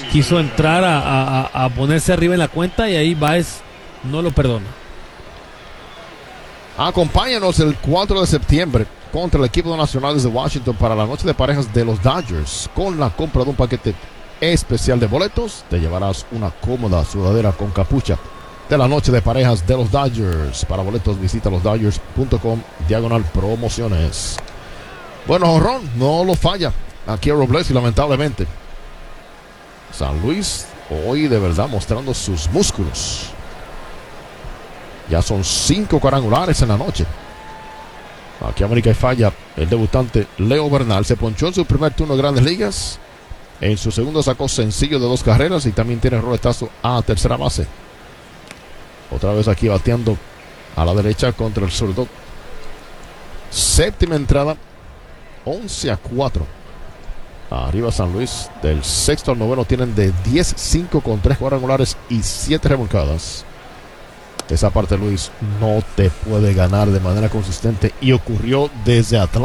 quiso entrar a ponerse arriba en la cuenta y ahí Baez no lo perdona. Acompáñanos el 4 de septiembre contra el equipo de Nacionales de Washington para la noche de parejas de los Dodgers. Con la compra de un paquete especial de boletos, te llevarás una cómoda sudadera con capucha de la noche de parejas de los Dodgers. Para boletos visita losdodgers.com/promociones. Bueno, jonrón, no lo falla aquí a Robles y lamentablemente San Luis hoy de verdad mostrando sus músculos. Ya son 5 cuadrangulares en la noche. Aquí América y falla el debutante Leo Bernal. Se ponchó en su primer turno de Grandes Ligas. En su segundo sacó sencillo de 2 carreras y también tiene roletazo a tercera base. Otra vez aquí bateando a la derecha contra el zurdo. Séptima entrada, 11-4. Arriba San Luis. Del sexto al noveno tienen de 10-5 con 3 cuadrangulares y 7 remolcadas. Esa parte, Luis, no te puede ganar de manera consistente y ocurrió desde Atlanta.